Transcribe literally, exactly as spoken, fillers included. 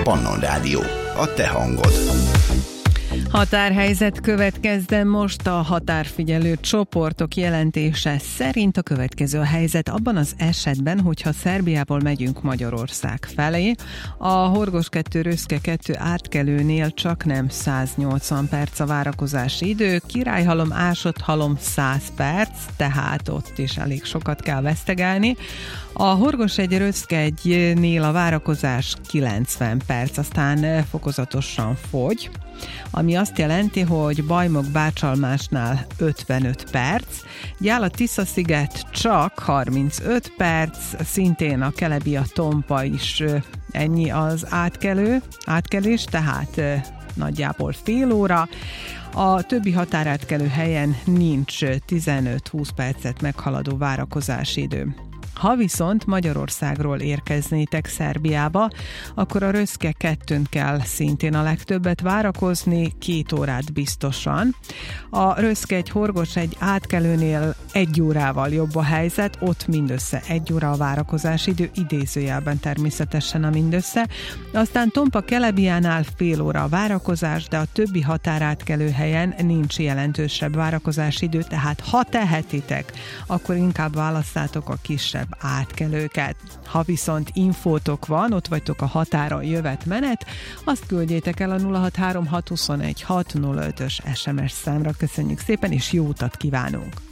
Pannon Rádió, a te hangod. Határhelyzet következzen most. A határfigyelő csoportok jelentése szerint a következő a helyzet abban az esetben, hogyha Szerbiából megyünk Magyarország felé. A Horgos kettő Röszke kettő átkelőnél csak nem száznyolcvan perc a várakozási idő, Királyhalom Ásotthalom száz perc, tehát ott is elég sokat kell vesztegelni. A Horgos egy Röszke egynél a várakozás kilencven perc, aztán fokozatosan fogy, ami azt jelenti, hogy Bajmok-Bácsalmásnál ötvenöt perc, Gyála-Tisza-sziget csak harmincöt perc, szintén a Kelebia-Tompa is ennyi az átkelő, átkelés, tehát nagyjából fél óra. A többi határátkelő helyen nincs tizenöt-húsz percet meghaladó várakozási idő. Ha viszont Magyarországról érkeznétek Szerbiába, akkor a Röszke kettőn kell szintén a legtöbbet várakozni, két órát biztosan. A Röszke egy Horgos egy átkelőnél egy órával jobb a helyzet, ott mindössze egy óra a várakozási idő, idézőjelben természetesen a mindössze. Aztán Tompa Kelebiánál fél óra a várakozás, de a többi határátkelő helyen nincs jelentősebb várakozási idő, tehát ha tehetitek, akkor inkább választátok a kisebb átkelőket. Ha viszont infótok van, ott vagytok a határon jövet-menet, azt küldjétek el a nulla hat három hat hai egy hat nulla ötös es em es számra. Köszönjük szépen, és jó utat kívánunk!